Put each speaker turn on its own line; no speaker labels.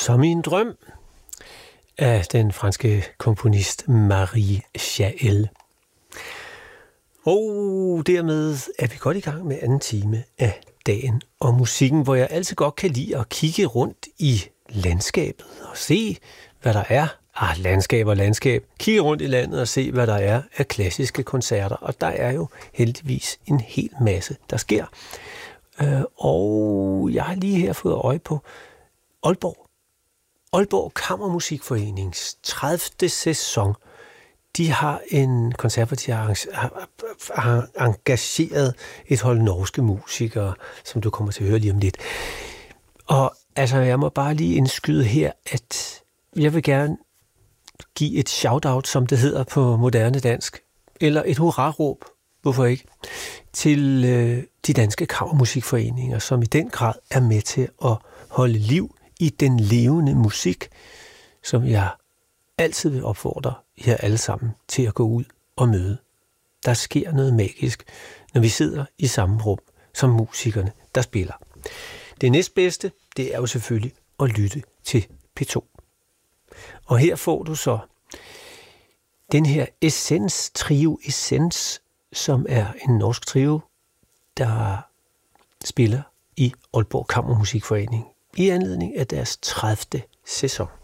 Som i en drøm af den franske komponist Marie Chaël. Og dermed er vi godt i gang med anden time af dagen og musikken, hvor jeg altid godt kan lide at kigge rundt i landskabet og se, hvad der er. Landskab. Kigge rundt i landet og se, hvad der er af klassiske koncerter. Og der er jo heldigvis en hel masse, der sker. Og jeg har lige her fået øje på Aalborg Kammermusikforenings 30. sæson. De har en koncert, hvor de har engageret et hold norske musikere, som du kommer til at høre lige om lidt. Og altså, jeg må bare lige indskyde her, at jeg vil gerne give et shout-out, som det hedder på moderne dansk, eller et hurraråb, hvorfor ikke, til de danske kammermusikforeninger, som i den grad er med til at holde liv i den levende musik, som jeg altid vil opfordre jer alle sammen til at gå ud og møde. Der sker noget magisk, når vi sidder i samme rum som musikerne, der spiller. Det næstbedste, det er jo selvfølgelig at lytte til P2. Og her får du så den her Trio Essens, som er en norsk trio, der spiller i Aalborg Kammermusikforening i anledning af deres 30. sæson.